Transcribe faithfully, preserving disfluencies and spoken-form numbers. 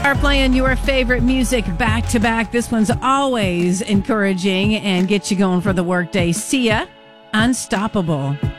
Are playing your favorite music back to back. This one's always encouraging and gets you going for the workday. Sia, Unstoppable.